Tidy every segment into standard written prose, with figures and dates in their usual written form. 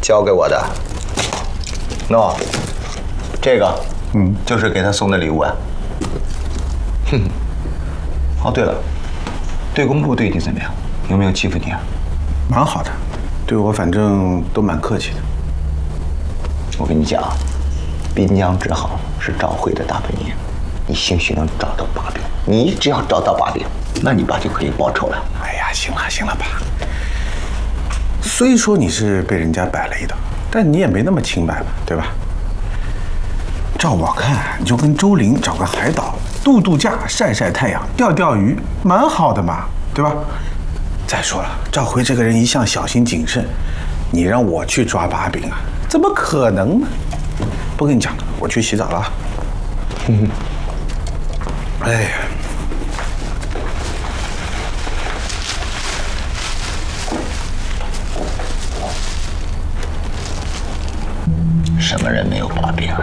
交给我的。喏，这个，就是给他送的礼物啊。哼。哦，对了，对工部对你怎么样？有没有欺负你啊？ 蛮好的，对我反正都蛮客气的。 我跟你讲，滨江之好是赵慧的大本营，你兴许能找到把柄。你只要找到把柄，那你爸就可以报仇了。 哎呀，行了吧。虽说你是被人家摆了一道，但你也没那么清白吧，对吧？照我看，你就跟周玲找个海岛度假、晒晒太阳、钓鱼，蛮好的嘛，对吧？再说了，赵辉这个人一向小心谨慎，你让我去抓把柄啊，怎么可能呢？不跟你讲了，我去洗澡了啊。哎呀。 什么人没有把柄啊？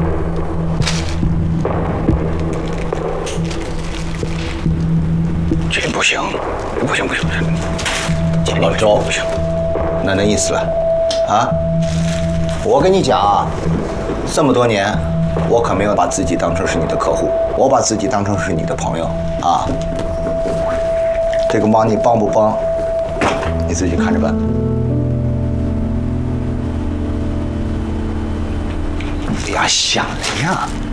这不行，不行！ 老周，不行，那意思了，啊？我跟你讲啊，这么多年，我可没有把自己当成是你的客户，我把自己当成是你的朋友啊。这个忙你帮不帮，你自己看着办。哎呀，想什么呀？